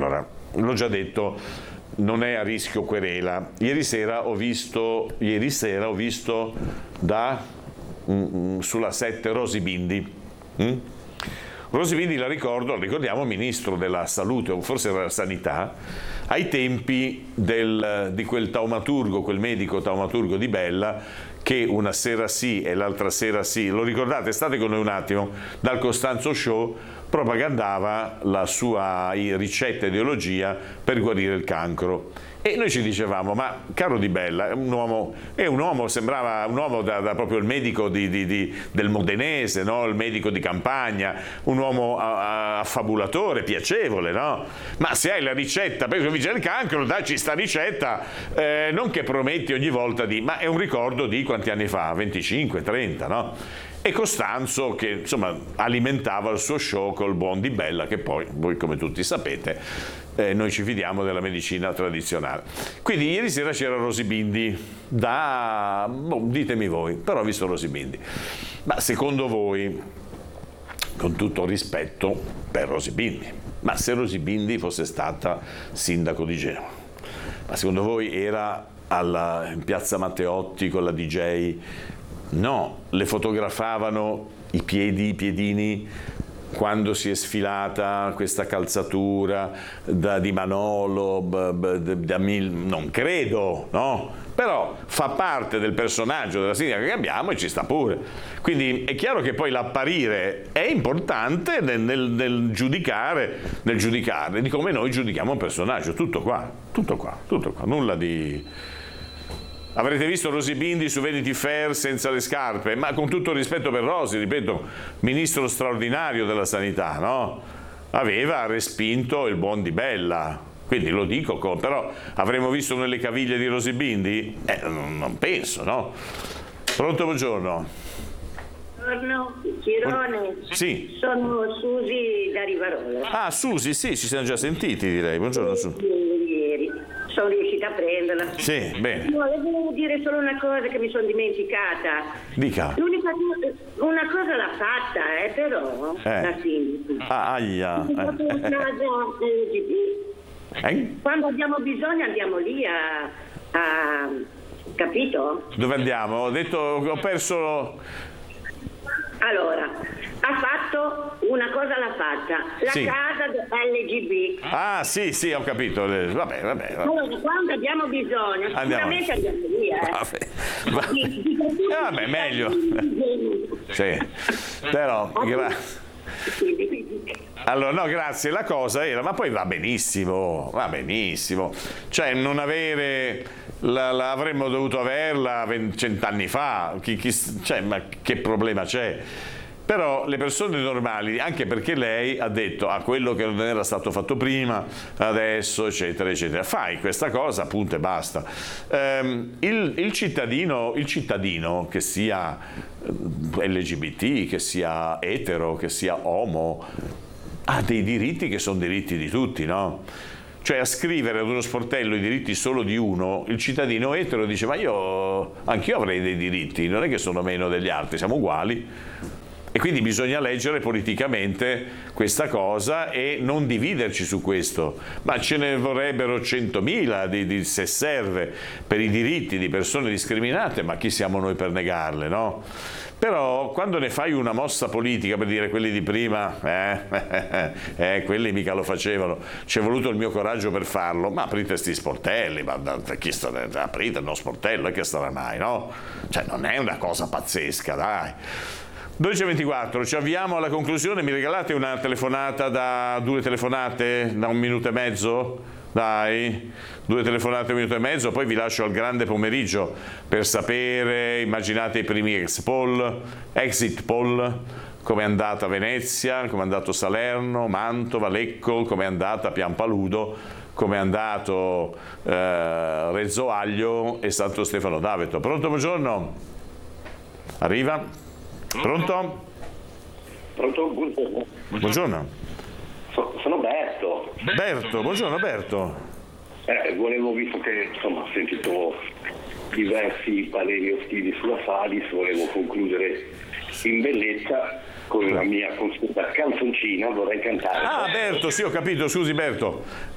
Allora, l'ho già detto, non è a rischio querela. Ieri sera ho visto sulla 7 Rosy Bindi. Rosy Bindi ricordiamo ministro della salute, o forse della sanità, ai tempi di quel taumaturgo, quel medico taumaturgo di Bella, che una sera sì e l'altra sera sì, lo ricordate? State con noi un attimo, dal Costanzo Show propagandava la sua ricetta e ideologia per guarire il cancro. E noi ci dicevamo, ma caro Di Bella, sembrava un uomo da proprio il medico del modenese, no? Il medico di campagna, un uomo affabulatore, piacevole, no? Ma se hai la ricetta per vincere il cancro, dacci sta ricetta, non che prometti ogni volta ma è un ricordo di quanti anni fa? 25, 30, no? E Costanzo che insomma alimentava il suo show col buon Di Bella, che poi, voi come tutti sapete, noi ci fidiamo della medicina tradizionale. Quindi ieri sera c'era Rosy Bindi, ditemi voi, però ho visto Rosy Bindi. Ma secondo voi, con tutto rispetto per Rosy Bindi, ma se Rosy Bindi fosse stata sindaco di Genova, ma secondo voi era in piazza Matteotti con la DJ? No, le fotografavano i piedini quando si è sfilata questa calzatura di Manolo, non credo, no? Però fa parte del personaggio della sindaca che abbiamo e ci sta pure. Quindi è chiaro che poi l'apparire è importante nel giudicare di come noi giudichiamo un personaggio. Tutto qua, nulla di... Avrete visto Rosy Bindi su Vanity Fair senza le scarpe, ma con tutto il rispetto per Rosy, ripeto, ministro straordinario della sanità, no? Aveva respinto il buon Di Bella, quindi lo dico, però avremmo visto nelle caviglie di Rosy Bindi? Non penso, no? Pronto, buongiorno. Buongiorno, Girone. Sì. Sono Susi da Rivarolo. Ah, Susi, sì, ci siamo già sentiti, direi. Buongiorno, Susi. Ieri sono riuscita a prenderla. Sì, bene. No, le volevo dire solo una cosa che mi sono dimenticata. Dica. Una cosa l'ha fatta, però, la sindaca. Aia. Quando abbiamo bisogno andiamo lì a capito? Dove andiamo? Ho perso... Allora, ha fatto una cosa, l'ha fatta, la casa LGB. Ah, sì, ho capito. Vabbè. Allora, quando abbiamo bisogno, sicuramente andiamo lì. Vabbè, meglio. Sì, però... Allora, no, grazie. La cosa era, ma poi va benissimo. Cioè, non avere... avremmo dovuto averla 100 anni fa, ma che problema c'è? Però le persone normali, anche perché lei ha detto quello che non era stato fatto prima, adesso, eccetera, eccetera. Fai questa cosa, appunto, e basta. Il cittadino che sia LGBT, che sia etero, che sia omo, ha dei diritti che sono diritti di tutti, no? Cioè, a scrivere ad uno sportello i diritti solo di uno, il cittadino etero dice ma anch'io avrei dei diritti, non è che sono meno degli altri, siamo uguali. E quindi bisogna leggere politicamente questa cosa e non dividerci su questo, ma ce ne vorrebbero 100.000 se serve per i diritti di persone discriminate, ma chi siamo noi per negarle, no? Però quando ne fai una mossa politica per dire quelli di prima, quelli mica lo facevano, ci è voluto il mio coraggio per farlo, ma aprite sti sportelli, aprite uno sportello, e che sarà mai, no? Cioè non è una cosa pazzesca, dai. 12:24, ci avviamo alla conclusione, mi regalate una telefonata due telefonate da 1 minuto e mezzo? Dai, 2 telefonate 1 minuto e mezzo, poi vi lascio al grande pomeriggio per sapere, immaginate i primi exit poll, come è andata Venezia, come è andato Salerno, Mantova, Lecco, come è andata Piampaludo, come è andato Rezzo Aglio e Santo Stefano d'Aveto. Pronto, buongiorno? Arriva? Pronto? Pronto, buongiorno. Buongiorno. Sono Berto. Berto, buongiorno Berto. Volevo, visto che insomma ho sentito diversi pareri ostili sulla Sadis, volevo concludere in bellezza con la mia consueta canzoncina, vorrei cantare. Ah, Berto, sì, ho capito, scusi Berto.